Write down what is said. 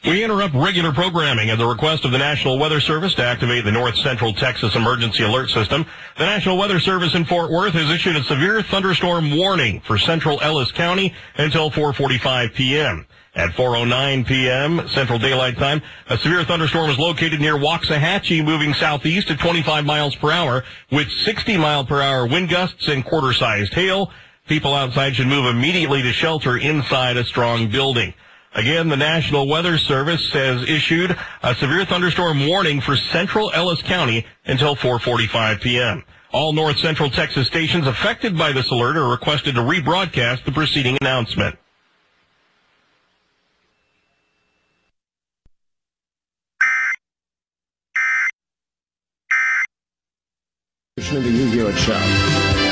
We interrupt regular programming at the request of the National Weather Service to activate the North Central Texas Emergency Alert System. The National Weather Service in Fort Worth has issued a severe thunderstorm warning for central Ellis County until 4:45 p.m. At 4:09 p.m. Central Daylight Time, a severe thunderstorm is located near Waxahachie, moving southeast at 25 miles per hour with 60-mile-per-hour wind gusts and quarter-sized hail. People outside should move immediately to shelter inside a strong building. Again, the National Weather Service has issued a severe thunderstorm warning for central Ellis County until 4:45 p.m. All North Central Texas stations affected by this alert are requested to rebroadcast the preceding announcement. The Yu-Gi-Oh! Show.